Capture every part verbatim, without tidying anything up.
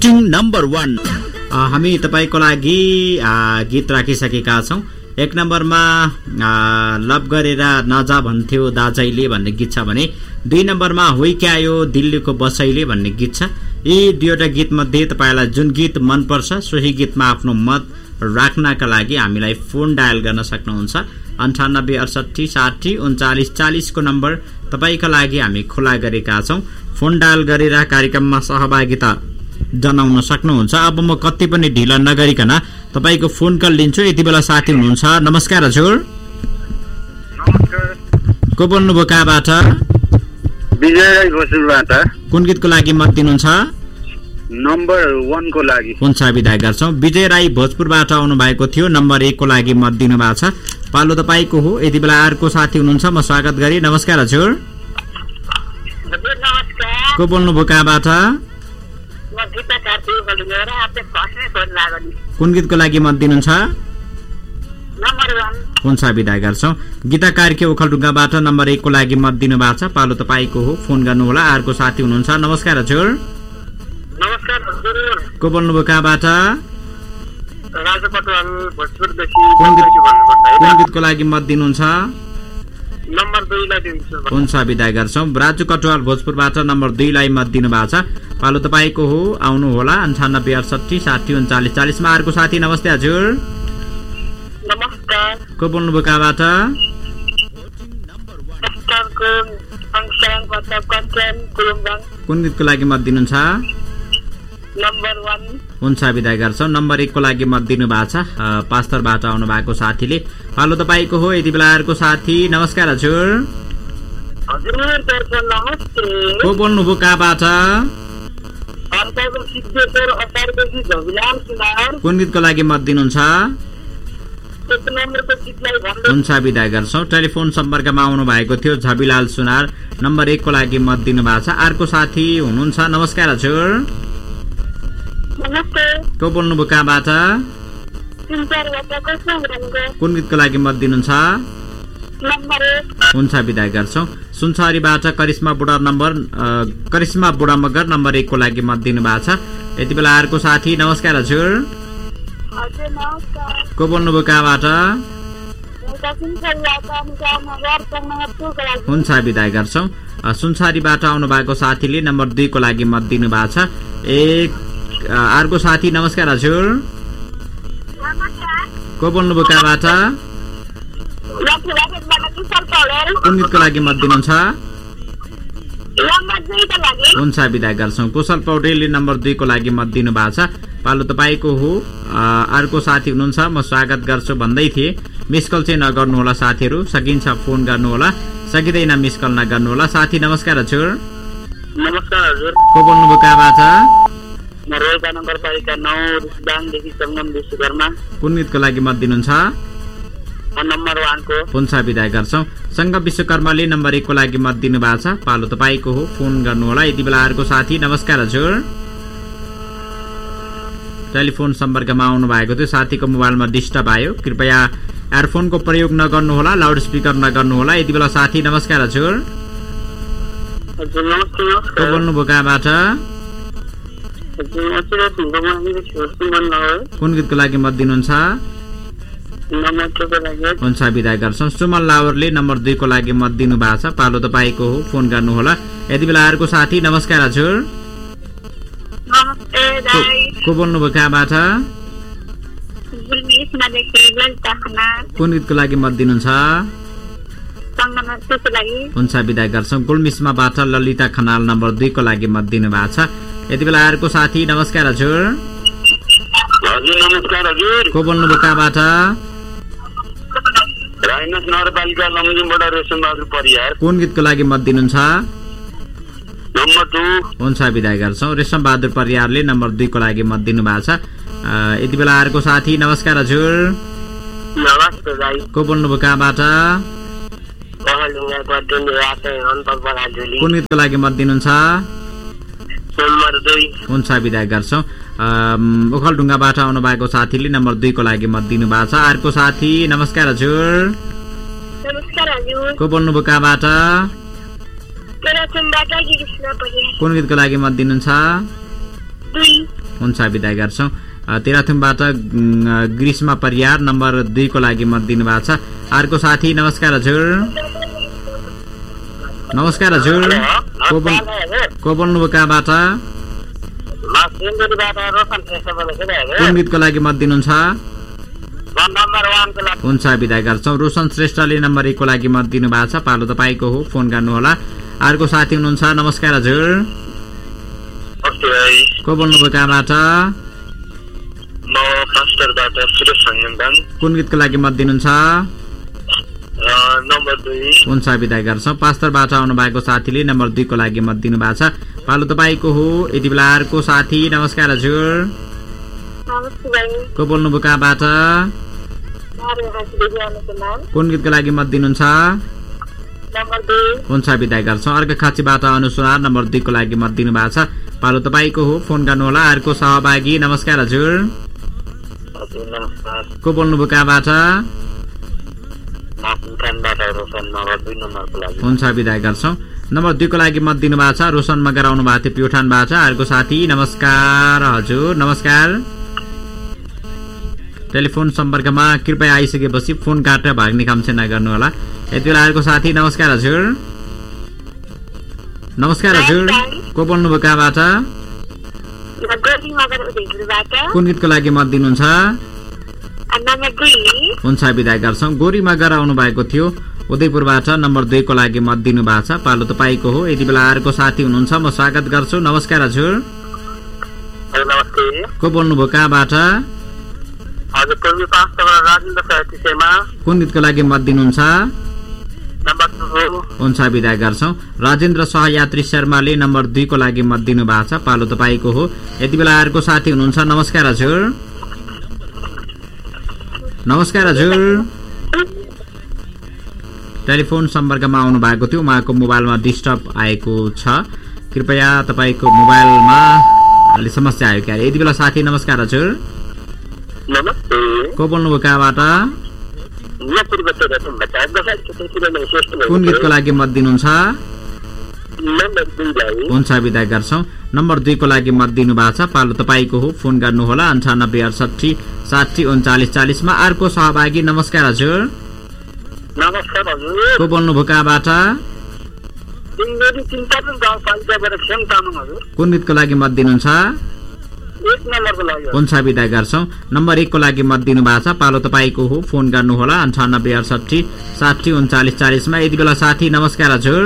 Voting number one. हामी तपाईँको लागि गीत राखिसकेका छौँ। एक नम्बरमा लभ गरेर नजा भन्थ्यो दाजैले भन्ने गीत छ भने दुई नम्बरमा हुइक्यायो दिल्लीको बसैले भन्ने गीत छ। यी दुईवटा गीत मध्ये तपाईँलाई जुन गीत मनपर्छ सोही गीतमा आफ्नो मत राख्नका लागि हामीलाई फोन डायल गर्न सक्नुहुन्छ। अन्ठानब्बे अडसठी साठी उन्चालिस चालिसको नम्बर तपाईँका लागि हामी खुला गरेका छौँ। फोन डायल गरेर कार्यक्रममा सहभागिता जनाउन सक्नुहुन्छ। अब म कति पनि ढिला नगरिकन तपाईँको फोन कल लिन्छु। यति बेला साथी हुनुहुन्छ। नमस्कार हजुर। को बोल्नुभयो कहाँबाट? विजय राई भोजपुरबाट। कुन गीतको लागि मत दिनुहुन्छ? नम्बर वन को लागि। हुन्छ विदा गर्छौँ। विजय राई भोजपुरबाट आउनु भएको थियो। नम्बर एक को लागि मत दिनु भएको छ। पालो तपाईँको हो। यति बेला अर्को साथी हुनुहुन्छ। म स्वागत गरी। नमस्कार हजुर। को बोल्नुभयो कहाँबाट? कुन गीतको लागि मत दिनुहुन्छ? हुन्छ विदा गर्छौँ। गीता कार्के ओखलढुङ्गाबाट नम्बर एक को लागि मत दिनु भएको छ। पालो तपाईँको हो। फोन गर्नुहोला। अर्को साथी हुनुहुन्छ। नमस्कार हजुर। नमस्कार हजुर। को बोल्नुभयो कहाँबाट? राजु कटवाल भोजपुरदेखि। कुन गीतको लागि मत दिनुहुन्छ? नम्बर दुई लाई दिन्छु। हुन्छ विदा गर्छौँ। राजु कटवाल भोजपुरबाट नम्बर दुई लाई मत दिनु भएको छ। पालो तपाईँको हो। आउनु होला। अन्ठानब्बे अडसठी साठी उन्चालिस चालिसमा अर्को साथी। नमस्ते हजुर। नमस्कार। को बोल्नुभयो कहाँबाट? कुन गीतको लागि मत दिनुहुन्छ? नम्बर वन। हुन्छ विदा गर्छौँ। नम्बर एक को लागि मत दिनु भएको छ। पास्तरबाट आउनु भएको साथीले। पालो तपाईँको हो। यति बेला अर्को साथी। नमस्कार हजुर। को बोल्नुभयो कहाँबाट? कुन गीतको लागि मत दिनुहुन्छ? हुन्छ विदा गर्छौँ। टेलिफोन सम्पर्कमा आउनु भएको थियो झबिलाल सुनार। नम्बर एक को लागि मत दिनु भएको छ। अर्को साथी हुनुहुन्छ। नमस्कार हजुर। को बोल्नुभयो कहाँबाट? कुन गीतको लागि मत दिनुहुन्छ? हुन्छ विदा गर्छौँ। सुनसरीबाट करिश्मा बुढा नम्बर करिश्मा बुढा मगर नम्बर एक को लागि मत दिनु भएको छ। यति बेला अर्को साथी। नमस्कार हजुर। को बोल्नुभयो कहाँबाट? हुन्छ विदा गर्छौँ। सुनसरीबाट आउनु भएको साथीले नम्बर दुई को लागि मत दिनु भएको छ। एक अर्को साथी। नमस्कार हजुर। को बोल्नुभयो कहाँबाट? कुन गीतको लागि मत दिनुहुन्छ? हुन्छ विदा गर्छौँ। कुशल पौडेलले नम्बर दुई को लागि मत दिनु भएको छ। पालो तपाईँको हो। अर्को साथी हुनुहुन्छ। म स्वागत गर्छु भन्दै थिएँ। मिस कल चाहिँ नगर्नुहोला साथीहरू। सकिन्छ फोन गर्नुहोला, सकिँदैन मिस कल नगर्नुहोला। साथी नमस्कार हजुर। नमस्कार हजुर। को बोल्नुभयो कहाँबाट? कुन गीतको लागि मत दिनुहुन्छ? नम्बर वन को। हुन्छ विदा गर्छौँ। सङ्घ विश्वकर्माले नम्बर एक को लागि मत दिनु भएको छ। पालो तपाईँको हो। फोन गर्नुहोला। यति बेला अर्को साथी। नमस्कार हजुर। टेलिफोन सम्पर्कमा आउनु भएको थियो। साथीको मोबाइलमा डिस्टर्ब आयो। कृपया एयरफोनको प्रयोग नगर्नुहोला, लाउड स्पिकर नगर्नुहोला। यति बेला साथी। नमस्कार हजुर। को बोल्नुभयो कहाँबाट? कुन गीतको लागि मत दिनुहुन्छ? हुन्छ विदा गर्छौँ। सुमन लावरले नम्बर दुई को लागि मत दिनु भएको छ। पालो तपाईँको हो। फोन गर्नुहोला। यति बेला अर्को साथी। नमस्कार हजुर। को बोल्नुभयो कहाँबाट? कुन गीतको लागि मत दिनुहुन्छ? हुन्छ विदा गर्छौँ। गुल्मिसमाबाट ललिता खनाल नम्बर दुई को लागि मत दिनु भएको छ। यति बेला अर्को साथी। नमस्कार हजुर। नमस्कार हजुर। को बोल्नुभयो कहाँबाट? कुन गीतको लागि मत दिनुहुन्छ? Number two. हुन्छ विदा गर्छौँ। रेशम बहादुर परियारले नम्बर दुई को लागि मत दिनु भएको छ। यति बेला अर्को साथी। नमस्कार हजुर। को बोल्नुभयो कहाँबाट? कुन गीतको लागि मत दिनुहुन्छ? हुन्छ विदा गर्छौँ। ओखलढुङ्गाबाट आउनु भएको साथीले नम्बर दुई को लागि मत दिनु भएको छ। अर्को साथी। नमस्कार हजुर। को बोल्नुभयो कहाँबाट? कुन गीतको लागि मत दिनुहुन्छ? हुन्छ बिदा गर्छौँ। तेह्रथुमबाट ग्रीष्मा परियार नम्बर दुई को लागि मत दिनु भएको छ। अर्को साथी नमस्कार हजुर। नमस्कार हजुर, को बोल को बोल्नुभयो कहाँबाट? कुन गीतको लागि मत दिनुहुन्छ? हुन्छ बिदा गर्छौँ। रोशन श्रेष्ठले नम्बर एक को लागि मत दिनु भएको छ। पालो तपाईँको हो, फोन गर्नुहोला। अर्को साथी हुनुहुन्छ नमस्कार हजुर, को बोल्नुभयो कहाँबाट? कुन गीतको लागि मत दिनुहुन्छ? हुन्छ बिदा गर्छौँ। पास्टरबाट आउनु भएको साथीले नम्बर दुई को लागि मत दिनु भएको छ। पालो तपाईँको हो। यति बेला अर्को साथी नमस्कार हजुर, को बोल्नुभयो कहाँबाट? कुन गीतको लागि मत दिनुहुन्छ? हुन्छ बिदा गर्छौँ। अर्को खाँचीबाट अनुसार नम्बर दुई को लागि मत दिनु भएको छ। पालो तपाईँको हो, फोन गर्नुहोला। अर्को सहभागी नमस्कार हजुर, को बोल्नुभयो कहाँबाट? हुन्छ बिदा गर्छौँ। नम्बर दुई को लागि मत दिनु भएको छ। रोशन मगर आउनु भएको थियो प्युठानबाट। अर्को साथी नमस्कार हजुर, नमस्कार। टेलिफोन सम्पर्कमा कृपया आइसकेपछि फोन काटेर भाग्ने काम चाहिँ नगर्नु होला। यति बेला अर्को साथी नमस्कार हजुर, नमस्कार हजुर, को बोल्नुभयो कहाँबाट? कुन गीतको लागि मत दिनुहुन्छ? हुन्छ बिदा गर्छौँ। गोरी मगर आउनु भएको थियो उदयपुरबाट। नम्बर दुई को लागि मत दिनु भएको छ। पालो तपाईँको हो। यति बेला अर्को साथी हुनुहुन्छ, म स्वागत गर्छु। नमस्कार हजुर, को बोल्नुभयो कहाँबाट? कुन गीतको लागि मत दिनुहुन्छ? हुन्छ बिदा गर्छौँ। राजेन्द्र सहयात्री शर्माले नम्बर दुई को लागि मत दिनु भएको छ। पालो तपाईँको हो। यति बेला अर्को साथी हुनुहुन्छ नमस्कार हजुर, नमस्कार हजुर। टेलिफोन सम्पर्कमा आउनु भएको थियो, उहाँको मोबाइलमा डिस्टर्ब आएको छ। कृपया तपाईँको मोबाइलमा अलि समस्या आयो क्या? यति बेला साथी नमस्कार हजुर, को बोल्नुभयो कहाँबाट? कुन गीतको लागि मत दिनुहुन्छ? हुन्छ बिदा गर्छौँ। नम्बर दुई को लागि मत दिनु भएको छ। पालो तपाईँको हो, फोन गर्नुहोला अन्ठानब्बे अडसठी साठी उन्चालिस चालिसमा। अर्को सहभागी नमस्कार हजुर, को बोल्नुभयो कहाँबाट? कुन गीतको लागि मत दिनुहुन्छ? हुन्छ बिदा गर्छौँ। नम्बर एक को लागि मत दिनु भएको छ। पालो तपाईँको हो, फोन गर्नुहोला अन्ठानब्बे अडसठी साठी उन्चालिस चालिसमा। यति बेला साथी नमस्कार हजुर,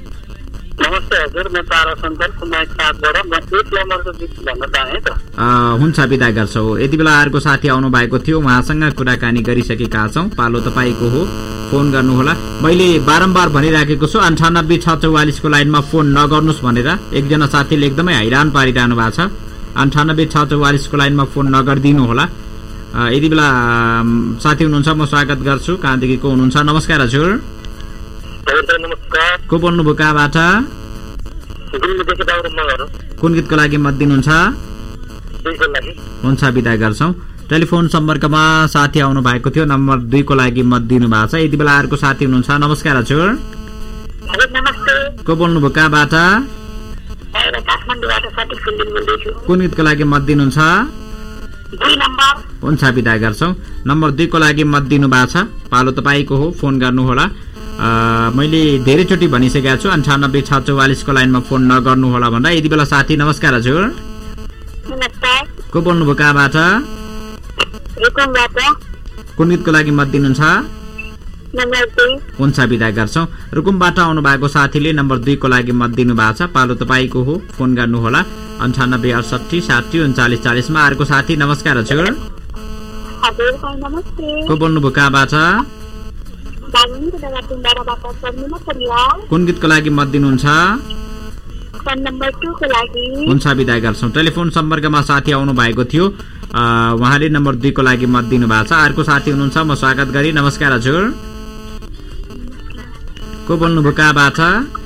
हुन्छ बिदा गर्छौ। यति बेला अर्को साथी आउनु भएको थियो, उहाँसँग कुराकानी गरिसकेका छौँ। पालो तपाईँको हो, फोन गर्नुहोला। मैले बारम्बार भनिराखेको छु अन्ठानब्बे छ चौवालिस को लाइनमा फोन नगर्नुहोस् भनेर। एकजना साथीले एकदमै हैरान पारिरहनु भएको छ। अन्ठानब्बे छ चौवालिस को लाइनमा फोन नगरिदिनु होला। यति बेला साथी हुनुहुन्छ, म स्वागत गर्छु। कहाँदेखि को हुनुहुन्छ? नमस्कार हजुर, को बोल्नुभयो कहाँबाट? कुन गीतको लागि मत दिनुहुन्छ? हुन्छ बिदा गर्छौँ। टेलिफोन सम्पर्कमा साथी आउनु भएको थियो, नम्बर दुई को लागि मत दिनु भएको छ। यति बेला अर्को साथी हुनुहुन्छ नमस्कार हजुर, को बोल्नुभयो कहाँबाट? कुन गीतको लागि मत दिनुहुन्छ? हुन्छ बिदा गर्छौँ। नम्बर दुई को लागि मत दिनु भएको छ। पालो तपाईँको हो, फोन गर्नुहोला। मैले धेरैचोटि भनिसकेको छु अन्ठानब्बे छ चौवालिस को लाइनमा फोन नगर्नु होला भनेर। यति बेला साथी नमस्कार हजुर, को बोल्नुभयो कहाँबाट? कुन गीतको लागि मत दिनुहुन्छ? हुन्छ बिदा गर्छौँ। रुकुमबाट आउनु भएको साथीले नम्बर दुई को लागि मत दिनु भएको छ। पालो तपाईँको हो, फोन गर्नुहोला अन्ठानब्बे अडसठी साठी उन्चालिस चालिसमा। अर्को साथी नमस्कार हजुर, को बोल्नुभयो कहाँबाट? कुन गीतको लागि मत दिनुहुन्छ? हुन्छ बिदा गर्छौँ। टेलिफोन सम्पर्कमा साथी आउनु भएको थियो, उहाँले नम्बर दुई को लागि मत दिनु भएको छ। अर्को साथी हुनुहुन्छ, म स्वागत गरी। नमस्कार हजुर, को बोल्नुभयो कहाँबाट?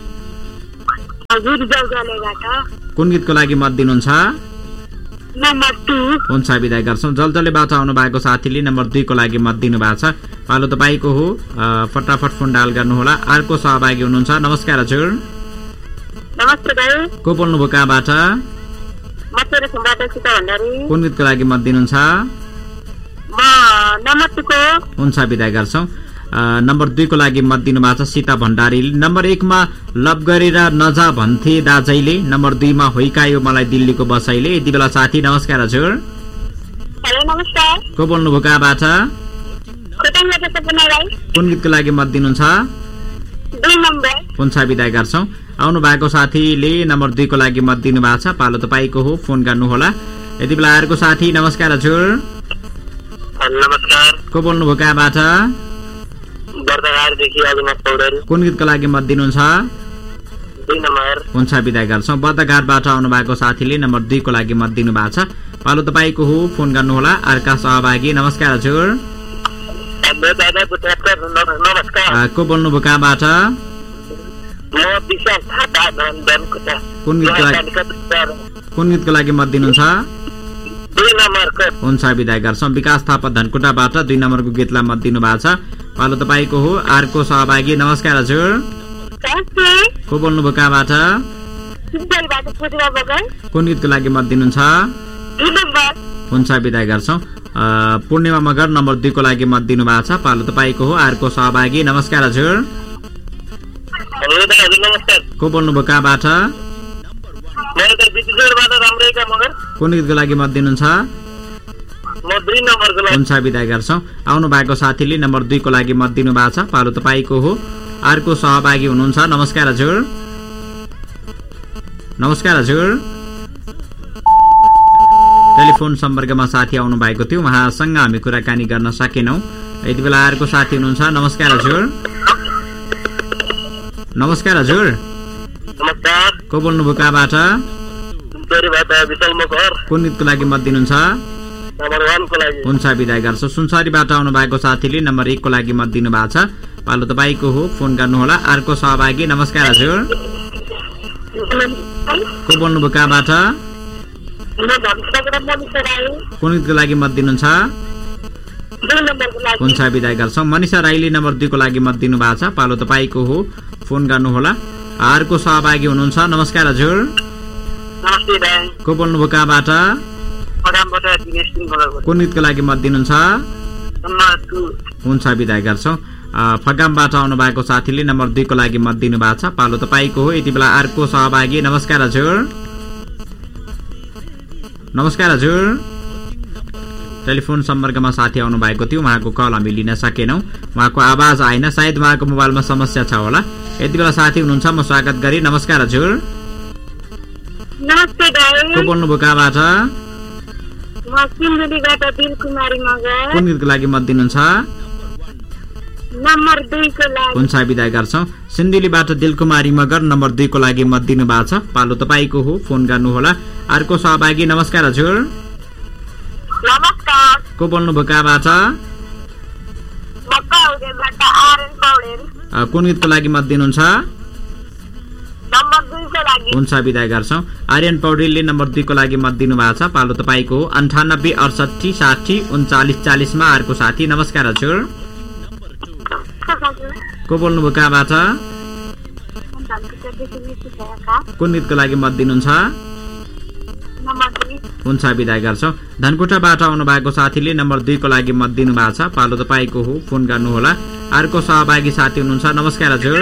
कुन गीतको लागि मत दिनुहुन्छ? हुन्छ बिदा गर्छौँ। जलजलेबाट आउनु भएको साथीले नम्बर दुई को लागि मत दिनु भएको छ। पालो तपाईँको हो, फटाफट फोन डायल गर्नुहोला। अर्को सहभागी हुनुहुन्छ नमस्कार हजुर, को बोल्नुभयो कहाँबाट? मसेर सुम्बाट सीता भण्डारी। कुन गीतको लागि मत दिनुहुन्छ? म नम्बर टू को। हुन्छ बिदा गर्छौं। नम्बर दुई को लागि मत दिनु भएको छ सीता भण्डारी। नम्बर एक मा लभ गरेर नजा भन्थे दाजैले। नम्बर दुई मा होइकायो मलाई दिल्लीको बसाइले। यति बेला साथी नमस्कार हजुर। हेलो नमस्कार। को बोल्नु भयो कहाँबाट? खोटाङबाट सपना राई। कुन गीतको लागि मत दिनुहुन्छ? दुई नम्बर। हुन्छ बिदा गर्छौं। आउनु भएको साथीले नम्बर दुई को लागि मत दिनु भएको छ। पालो तपाईको हो, फोन गर्नु होला। यति बेला अर्को साथी नमस्कार हजुर। नमस्कार। को बोल्नु भयो कहाँबाट? बर्दघाटदेखि अभिनाश पौडेल। कुन गीतको लागि मत दिनुहुन्छ? दुई नम्बर। हुन्छ बिदा गर्छौं। बर्दघाटबाट आउनु भएको साथीले नम्बर दुई को लागि मत दिनु भएको छ। पालो तपाईको हो, फोन गर्नु होला। अर्का सहभागी नमस्कार हजुर। नमस्कार। को बोल्नु भयो कहाँबाट? म विशाल थापा धनधनकुटा। कुन गीतको लागि कुन गीतको लागि मत दिनुहुन्छ? दुई नम्बरको। हुन्छ बिदा गर्छौं। विकास थापा धनकुटाबाट दुई नम्बरको गीतलाई मत दिनु भएको छ। पालो तपाईको हो। अर्को सहभागी नमस्कार हजुर। को बोल्नु भयो कहाँबाट? कुन गीतको लागि मत दिनुहुन्छ? हुन्छ बिदा गर्छौं। पूर्णिमा मगर नम्बर दुई को लागि मत दिनु भएको छ। पालो तपाईको हो। अर्को सहभागी नमस्कार हजुर। को बोल्नु भयो कहाँबाट? कुन गीतको लागि मत दिनुहुन्छ? हुन्छ बिदा गर्छौं। आउनु भएको साथीले नम्बर दुई को लागि मत दिनु भएको छ। पालो तपाईको हो। अर्को सहभागी हुनुहुन्छ नमस्कार हजुर। नमस्कार हजुर। टेलिफोन सम्पर्कमा साथी आउनु भएको थियो, उहाँसँग हामी कुराकानी गर्न सकेनौं। यति बेला अर्को साथी हुनुहुन्छ नमस्कार हजुर। नमस्कार हजुर। नमस्कार। को बोल्नु भयो कहाँबाट? कुन गीतको लागि मत दिनुहुन्छ? हुन्छ बिदा गर्छौं। सुनसरीबाट आउनु भएको साथीले नम्बर एक को लागि मत दिनु भएको छ। पालो तपाईको हो, फोन गर्नुहोला। अर्को सहभागी नमस्कार हजुर। को बोल्नु भयो कहाँबाट? कुन गीतको लागि मत दिनुहुन्छ? हुन्छ बिदा गर्छौं। मनिषा राईले नम्बर दुई को लागि मत दिनु भएको छ। पालो तपाईको हो, फोन गर्नुहोला। अर्को सहभागी हुनुहुन्छ नमस्कार हजुर। को बोल्नु भयो कहाँबाट? कुन गीतको लागि मत दिनुहुन्छ? हुन्छ बिदा गर्छौं। फगामबाट आउनु भएको साथीले नम्बर दुई को लागि मत दिनु भएको छ। पालो तपाईको हो। यति बेला अर्को सहभागी नमस्कार हजुर। नमस्कार हजुर। टेलिफोन सम्पर्कमा साथी आउनु भएको थियो, उहाँको कल हामी लिन सकेनौं। उहाँको आवाज आएन, सायद उहाँको मोबाइलमा समस्या छ होला। यति बेला साथी हुनुहुन्छ, म स्वागत गरे। नमस्कार हजुर। नमस्ते दाइ। को बोल्नु भयो कहाँबाट? म सिन्धुलीबाट दिलकुमारी मगर। कुन गीतको लागि मत दिनुहुन्छ? नम्बर दुई को लागि। हुन्छ बिदा गर्छौं। सिन्धुलीबाट दिलकुमारी मगर नम्बर दुई को लागि मत दिनु भएको छ। पालो तपाईको हो, फोन गर्नु होला। अर्को सहभागी नमस्कार हजुर। नमस्कार। को बोल्नु भयो कहाँबाट? कुन गीतको लागि मत दिनुहुन्छ? नम्बर दुई को लागि। हुन्छ बिदा गर्छौं। आर्यन पौडेलले नम्बर दुई को लागि मत दिनु भएको छ। पालो तपाईको हो। अन्ठानब्बे अडसठी साठी उन्चालिस चालिस मा अर्को साथी नमस्कार हजुर। को बोल्नु भयो कहाँबाट? कुन गीतको लागि मत दिनुहुन्छ? हुन्छ बिदा गर्छौं। धनकुटाबाट आउनु भएको साथीले नम्बर दुई को लागि मत दिनु भएको छ। पालो तपाईको हो, फोन गर्नुहोला। अर्को सहभागी साथी हुनुहुन्छ नमस्कार हजुर।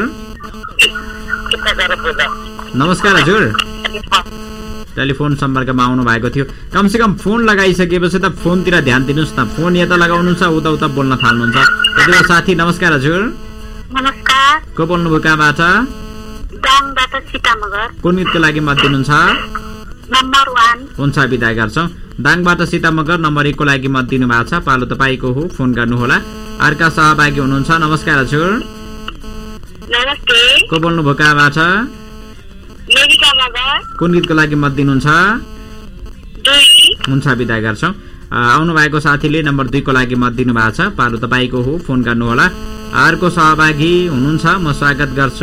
नमस्कार हजुर। टेलिफोन सम्पर्कमा आउनु भएको थियो। कमसे कम फोन लगाइसकेपछि त फोनतिर ध्यान दिनुस् न। फोन यता लगाउनुहुन्छ, उता उता बोल्न थाल्नुहुन्छ। यति बेला साथी नमस्कार हजुर। नमस्कार। को बोल्नु भयो कहाँबाट? दाङबाट सीता मगर। कुन गीतको लागि मत दिनुहुन्छ? Number one. हुन्छ बिदा गर्छौं। दाङबाट सीता मगर नम्बर एक को लागि मत दिनु भएको छ। पालो तपाईको हो, फोन गर्नुहोला। अर्का सहभागी हुनुहुन्छ नमस्कार हजुर। नमस्ते। को बोल्नु भयो कहाँबाट? मेरिका मगर। कुन गीतको लागि मत दिनुहुन्छ? दुई। हुन्छ बिदा गर्छौं। आउनु भएको साथीले नम्बर दुई को लागि मत दिनु भएको छ। पालो तपाईको हो, फोन गर्नुहोला। अर्को सहभागी हुनुहुन्छ, म स्वागत गर्छु।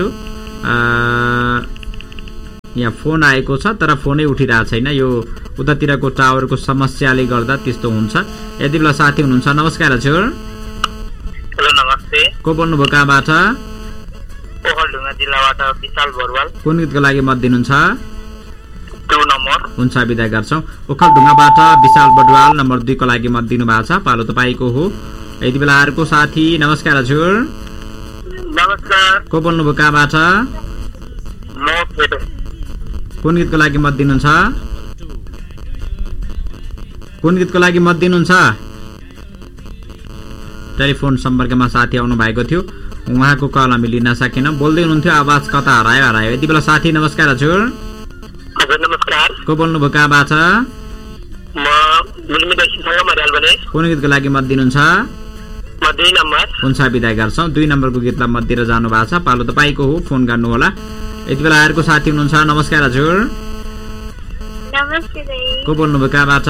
यहाँ फोन आएको छ तर फोनै उठिरहेको छैन। यो उतातिरको टावरको समस्याले गर्दा त्यस्तो हुन्छ। यति बेला साथी हुनुहुन्छ नमस्कार हजुर। हेलो नमस्ते। को बोल्नु भयो कहाँबाट? ओखलढुङ्गा जिल्लाबाट विशाल बरुवाल। कुन गीतको लागि मत दिनुहुन्छ? दुई नम्बर हुन्छ बिदा गर्छौं। ओखलढुङ्गाबाट विशाल बडुवाल नम्बर दुई को लागि मत दिनु भएको छ। पालो तपाईको हो। यति बेला अर्को साथी नमस्कार हजुर। नमस्कार को बोल्नुभयो कहाँबाट? म पेटो कुन गीतको लागि मत दिनुहुन्छ? कुन गीतको लागि मत दिनुहुन्छ? टेलिफोन सम्पर्कमा साथी आउनु भएको थियो, उहाँको कल हामी लिन सकेनौं। बोल्दै हुनुहुन्थ्यो, आवाज कता हरायो हरायो। यति बेला साथी नमस्कार हजुर। हजुर नमस्कार को बोल्नुभयो कहाँबाट? म मुलमिता सिंहसँग मर्याल भने कुन गीतको लागि मत दिनुहुन्छ? म दुई नम्बर हुन्छ बिदा गर्छौं। दुई नम्बरको गीतलाई मत दिएर जानु भएको छ। पालो तपाईको हो, फोन गर्नु होला। यति बेला अर्को साथी हुनुहुन्छ नमस्कार हजुर। नमस्ते दाइ को बोल्नुभयो कहाँबाट?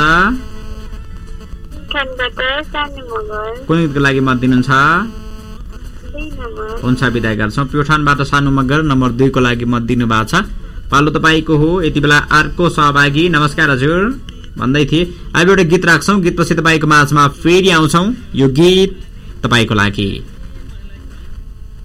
खानबाट सानो मगर कुन गीतको लागि मत दिनुहुन्छ? दुई नम्बर हुन्छ बिदा गर्छौं। प्युठानबाट सानो मगर नम्बर दुई को लागि मत दिनु भएको छ। पालो तपाईको हो। यति बेला अर्को सहभागी नमस्कार हजुर भन्दै थिए। अब एउटा गीत राख्छौं, गीतपछि तपाईको माझमा फेरि आउँछौं। यो गीत तपाईको लागि।